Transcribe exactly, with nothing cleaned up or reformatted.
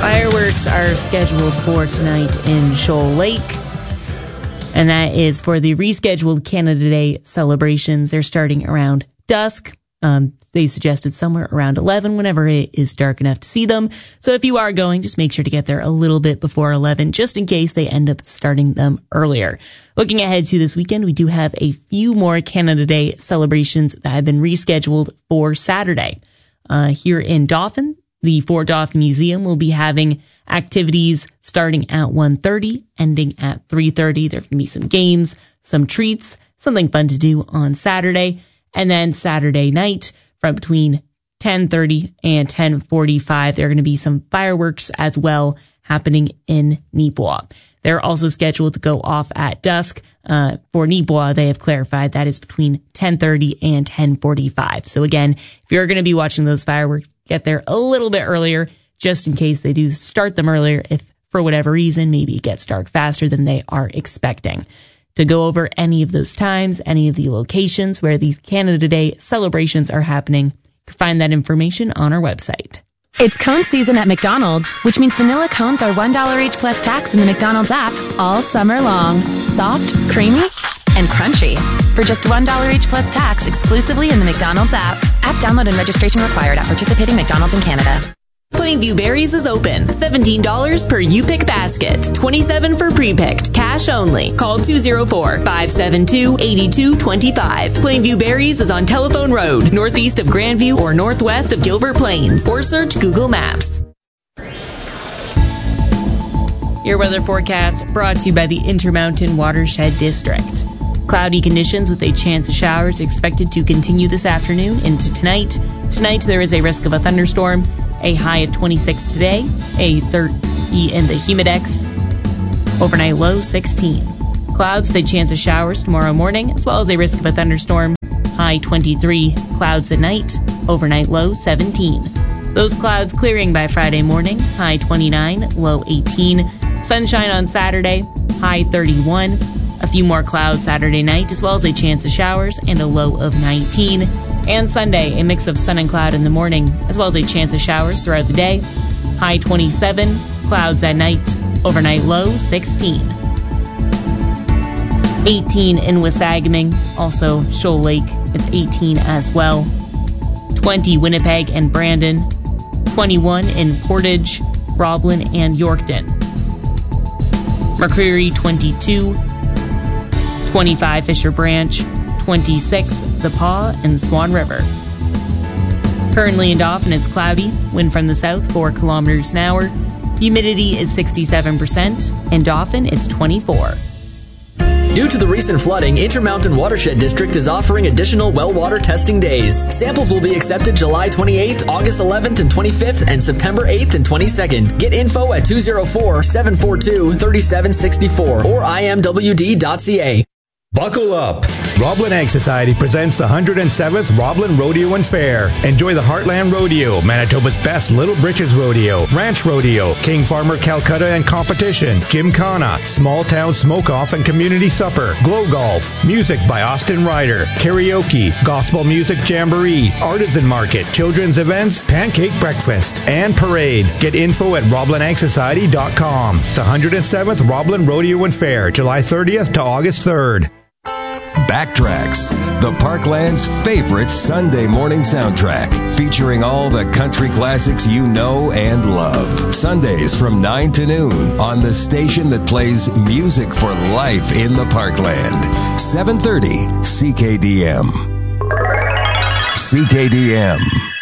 Fireworks are scheduled for tonight in Shoal Lake, and that is for the rescheduled Canada Day celebrations. They're starting around dusk. Um, they suggested somewhere around eleven, whenever it is dark enough to see them. So if you are going, just make sure to get there a little bit before eleven, just in case they end up starting them earlier. Looking ahead to this weekend, we do have a few more Canada Day celebrations that have been rescheduled for Saturday. Uh, here in Dauphin, the Fort Dauphin Museum will be having activities starting at one thirty, ending at three thirty. There can be some games, some treats, something fun to do on Saturday. And then Saturday night, from between ten thirty and ten forty-five, there are going to be some fireworks as well happening in Neepawa. They're also scheduled to go off at dusk. Uh, for Neepawa, they have clarified that is between ten thirty and ten forty-five. So again, if you're going to be watching those fireworks, get there a little bit earlier, just in case they do start them earlier. If for whatever reason, maybe it gets dark faster than they are expecting. To go over any of those times, any of the locations where these Canada Day celebrations are happening, you can find that information on our website. It's cone season at McDonald's, which means vanilla cones are one dollar each plus tax in the McDonald's app all summer long. Soft, creamy, and crunchy. For just one dollar each plus tax exclusively in the McDonald's app. App download and registration required at participating McDonald's in Canada. Plainview Berries is open. seventeen dollars per U-Pick basket. twenty-seven dollars for pre-picked. Cash only. Call two oh four, five seven two, eight two two five. Plainview Berries is on Telephone Road, northeast of Grandview or northwest of Gilbert Plains. Or search Google Maps. Your weather forecast brought to you by the Intermountain Watershed District. Cloudy conditions with a chance of showers expected to continue this afternoon into tonight. Tonight there is a risk of a thunderstorm. A high of twenty-six today, a thirty in the Humidex. Overnight low sixteen. Clouds with a chance of showers tomorrow morning, as well as a risk of a thunderstorm. High twenty-three. Clouds at night. Overnight low seventeen. Those clouds clearing by Friday morning. High twenty-nine. Low eighteen. Sunshine on Saturday. High thirty-one. A few more clouds Saturday night, as well as a chance of showers and a low of nineteen. And Sunday, a mix of sun and cloud in the morning, as well as a chance of showers throughout the day. High twenty-seven. Clouds at night. Overnight low sixteen. eighteen in Wasagaming, also Shoal Lake, it's eighteen as well. twenty Winnipeg and Brandon. twenty-one in Portage, Roblin, and Yorkton. Mercury twenty-two. twenty-five Fisher Branch. twenty-six The Paw and Swan River. Currently in Dauphin, it's cloudy, wind from the south four kilometers an hour. Humidity is sixty-seven percent. In Dauphin, it's twenty-four. Due to the recent flooding, Intermountain Watershed District is offering additional well water testing days. Samples will be accepted July twenty-eighth, August eleventh and twenty-fifth, and September eighth and twenty-second. Get info at two oh four, seven four two, three seven six four or I M W D dot C A. Buckle up! Roblin Ag Society presents the one hundred seventh Roblin Rodeo and Fair. Enjoy the Heartland Rodeo, Manitoba's best Little Britches Rodeo, Ranch Rodeo, King Farmer Calcutta and Competition, Gymkhana, Small Town Smoke-Off and Community Supper, Glow Golf, music by Austin Ryder, karaoke, gospel music jamboree, artisan market, children's events, pancake breakfast, and parade. Get info at roblin ag society dot com. The one hundred seventh Roblin Rodeo and Fair, July thirtieth to August third. Backtracks, the Parkland's favorite Sunday morning soundtrack, featuring all the country classics you know and love. Sundays from nine to noon on the station that plays music for life in the Parkland. seven thirty C K D M. C K D M.